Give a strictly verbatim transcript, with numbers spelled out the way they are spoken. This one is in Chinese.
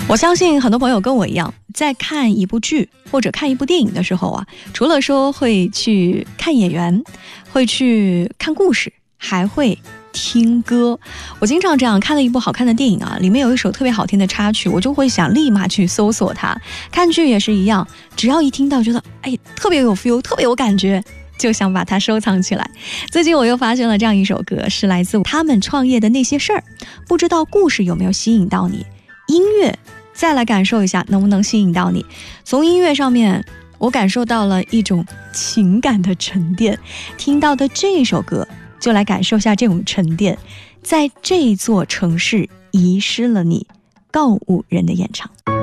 我相信很多朋友跟我一样，在看一部剧或者看一部电影的时候啊，除了说会去看演员，会去看故事，还会听歌。我经常这样，看了一部好看的电影啊，里面有一首特别好听的插曲，我就会想立马去搜索它。看剧也是一样，只要一听到觉得哎特别有 feel， 特别有感觉，就想把它收藏起来。最近我又发现了这样一首歌，是来自他们创业的那些事儿，不知道故事有没有吸引到你？音乐再来感受一下能不能吸引到你。从音乐上面我感受到了一种情感的沉淀，听到的这首歌就来感受下这种沉淀。在这座城市遗失了你，告五人的演唱。